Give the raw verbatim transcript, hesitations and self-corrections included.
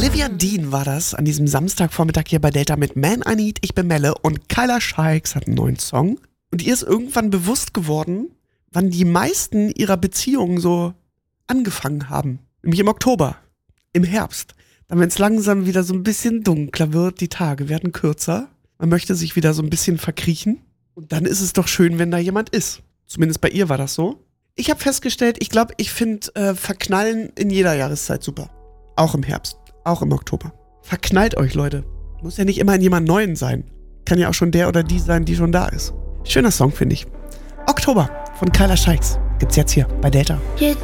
Olivia Dean war das an diesem Samstagvormittag hier bei Delta mit Man I Need, ich bin Melle, und Kyla Scheiks hat einen neuen Song. Und ihr ist irgendwann bewusst geworden, wann die meisten ihrer Beziehungen so angefangen haben. Nämlich im Oktober, im Herbst. Dann, wenn es langsam wieder so ein bisschen dunkler wird, die Tage werden kürzer, man möchte sich wieder so ein bisschen verkriechen. Und dann ist es doch schön, wenn da jemand ist. Zumindest bei ihr war das so. Ich habe festgestellt, ich glaube, ich finde äh, Verknallen in jeder Jahreszeit super. Auch im Herbst, auch im Oktober. Verknallt euch, Leute. Muss ja nicht immer in jemand Neuen sein. Kann ja auch schon der oder die sein, die schon da ist. Schöner Song, finde ich. Oktober von Kyla Scheiks gibt's jetzt hier bei Delta.